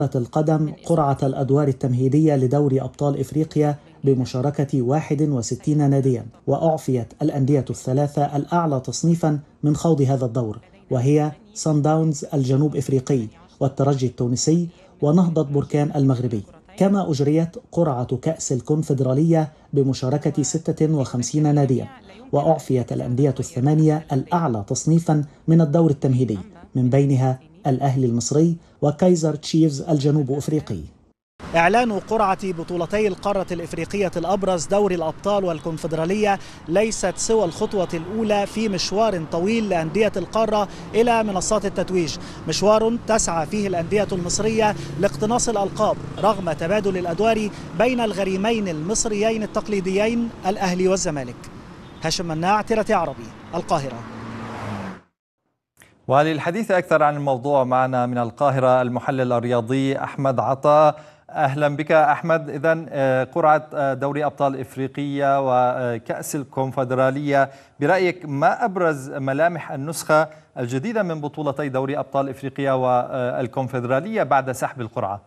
كرة القدم قرعة الأدوار التمهيدية لدوري أبطال إفريقيا بمشاركة 61 ناديا، وأعفيت الأندية الثلاثة الأعلى تصنيفا من خوض هذا الدور، وهي صن داونز الجنوب إفريقي، والترجي التونسي، ونهضة بركان المغربي. كما أجريت قرعة كأس الكونفدرالية بمشاركة 56 ناديا، وأعفيت الأندية الثمانية الأعلى تصنيفا من الدور التمهيدي، من بينها الأهلي المصري وكايزر تشيفز الجنوب أفريقي. إعلان قرعة بطولتي القارة الإفريقية الأبرز دوري الأبطال والكونفدرالية ليست سوى الخطوة الأولى في مشوار طويل لأندية القارة إلى منصات التتويج، مشوار تسعى فيه الأندية المصرية لاقتناص الألقاب رغم تبادل الأدوار بين الغريمين المصريين التقليديين الأهلي والزمالك. هاشم مناع، تيرة عربي، القاهرة. وللحديث أكثر عن الموضوع معنا من القاهرة المحلل الرياضي أحمد عطا. أهلا بك أحمد. إذن قرعة دوري أبطال إفريقيا وكأس الكونفدرالية، برأيك ما أبرز ملامح النسخة الجديدة من بطولتي دوري أبطال إفريقيا والكونفدرالية بعد سحب القرعة؟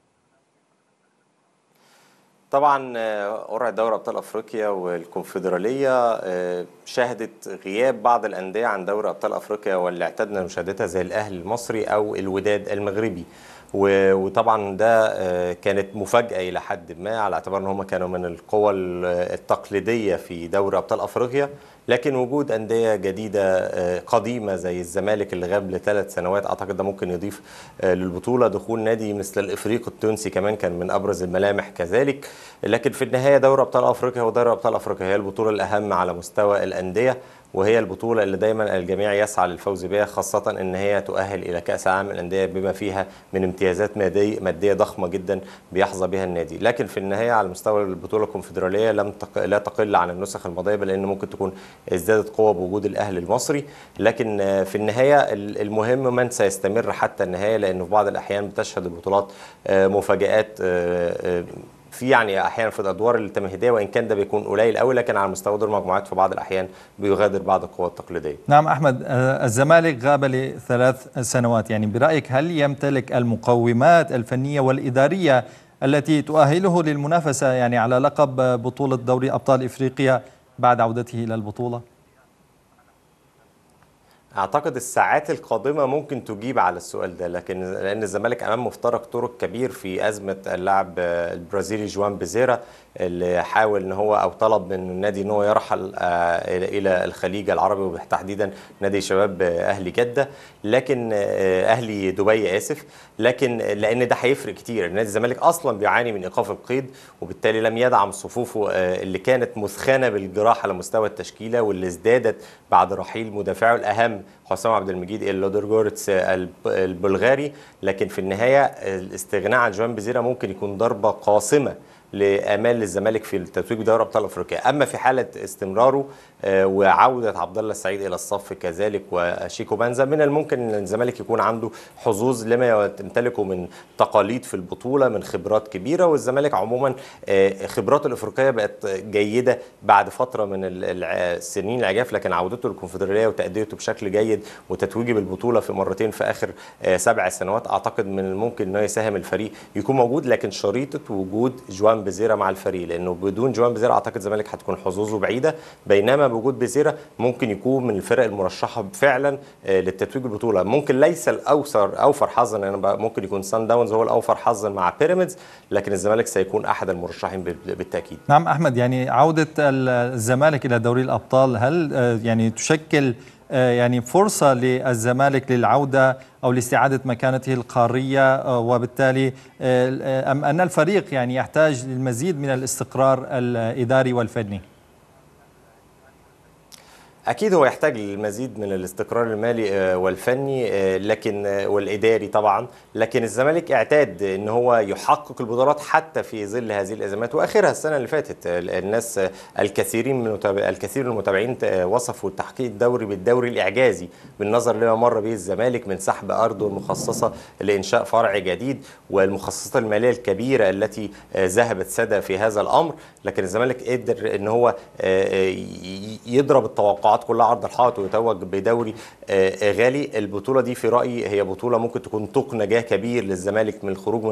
طبعا قرعة دوري أبطال أفريقيا والكونفدرالية شهدت غياب بعض الأندية عن دوري أبطال أفريقيا واللي اعتدنا مشاهدتها زي الأهلي المصري أو الوداد المغربي، وطبعا ده كانت مفاجأة إلى حد ما على اعتبار أن هم كانوا من القوى التقليدية في دوري أبطال أفريقيا، لكن وجود أندية جديدة قديمة زي الزمالك اللي غاب ل3 سنوات أعتقد ده ممكن يضيف للبطولة. دخول نادي مثل الإفريقي التونسي كمان كان من أبرز الملامح كذلك. لكن في النهاية دوري أبطال أفريقيا ودوري أبطال أفريقيا هي البطولة الأهم على مستوى الأندية، وهي البطولة اللي دايما الجميع يسعى للفوز بها، خاصة ان هي تؤهل الى كأس العالم للأندية بما فيها من امتيازات مادية ضخمة جدا بيحظى بها النادي. لكن في النهاية على مستوى البطولة الكونفدرالية لا تقل عن النسخ الماضية، بل ان ممكن تكون ازدادت قوة بوجود الأهلي المصري. لكن في النهاية المهم من سيستمر حتى النهاية، لانه في بعض الأحيان بتشهد البطولات مفاجآت في احيانا في الادوار التمهيديه، وان كان ده بيكون قليل قوي، لكن على مستوى دور المجموعات في بعض الاحيان بيغادر بعض القوى التقليديه. نعم احمد، الزمالك غاب ل3 سنوات، برايك هل يمتلك المقومات الفنيه والاداريه التي تؤهله للمنافسه على لقب بطوله دوري ابطال افريقيا بعد عودته الى البطوله؟ اعتقد الساعات القادمه ممكن تجيب على السؤال ده، لان الزمالك امام مفترق طرق كبير في ازمه اللاعب البرازيلي جوان بيزيرا اللي حاول ان هو او طلب من النادي ان هو يرحل الى الخليج العربي وتحديدا نادي شباب اهلي جده، لكن اهلي دبي اسف، لكن لان ده هيفرق كتير. نادي الزمالك اصلا بيعاني من ايقاف القيد، وبالتالي لم يدعم صفوفه اللي كانت مثخنه بالجراح على مستوى التشكيله، واللي ازدادت بعد رحيل مدافعه الاهم حسام عبد المجيد اللودرجورتس البلغاري. لكن في النهايه الاستغناء عن جوان بيزيرا ممكن يكون ضربه قاصمه لامال الزمالك في التتويج بدوري ابطال افريقيا. اما في حاله استمراره وعوده عبد الله السعيد الى الصف كذلك وشيكو بنزا، من الممكن ان الزمالك يكون عنده حظوظ لما يمتلكه من تقاليد في البطوله، من خبرات كبيره. والزمالك عموما خبراته الافريقيه بقت جيده بعد فتره من السنين العجاف، لكن عودته للكونفدراليه وتاديته بشكل جيد وتتويجه بالبطوله في مرتين في اخر 7 سنوات اعتقد من الممكن انه يساهم الفريق يكون موجود. لكن شريطه وجود جوان بيزيرا مع الفريق، لانه بدون جوان بيزيرا اعتقد الزمالك هتكون حظوظه بعيده، بينما بوجود بيزيرا ممكن يكون من الفرق المرشحه فعلا للتتويج بالبطوله. ممكن ليس اوفر حظا، ممكن يكون سان داونز هو الاوفر حظا مع بيراميدز، لكن الزمالك سيكون احد المرشحين بالتاكيد. نعم احمد، عوده الزمالك الى دوري الابطال هل تشكل فرصة للزمالك للعودة أو لاستعادة مكانته القارية، وبالتالي أم أن الفريق يحتاج للمزيد من الاستقرار الإداري والفني؟ أكيد هو يحتاج للمزيد من الاستقرار المالي والفني والإداري طبعا، لكن الزمالك اعتاد أن هو يحقق البطولات حتى في ظل هذه الأزمات، وآخرها السنة اللي فاتت الناس الكثير من المتابعين وصفوا التحقيق الدوري بالدوري الإعجازي بالنظر لما مر به الزمالك من سحب أرضه المخصصة لإنشاء فرع جديد والمخصصات المالية الكبيرة التي ذهبت سدى في هذا الأمر. لكن الزمالك قدر أن هو يضرب التوقعات التوقعات كلها عرض الحائط ويتوج بدوري غالي. البطوله دي في رايي هي بطوله ممكن تكون طوق نجاه كبير للزمالك من الخروج من